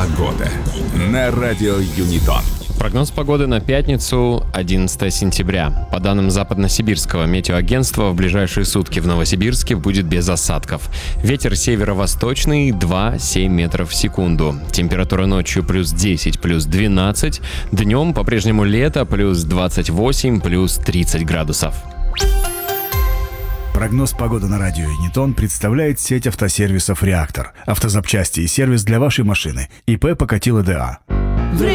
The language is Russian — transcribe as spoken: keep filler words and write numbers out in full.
Погода на радио Юнитон. Прогноз погоды на пятницу, одиннадцатое сентября. По данным Западно-Сибирского метеоагентства, в ближайшие сутки в Новосибирске будет без осадков. Ветер северо-восточный два-семь метров в секунду. Температура ночью плюс десять, плюс двенадцать. Днем по-прежнему лето, плюс двадцать восемь, плюс тридцать градусов. Прогноз погоды на радио Юнитон представляет сеть автосервисов «Реактор». Автозапчасти и сервис для вашей машины. ИП Покатило ДА.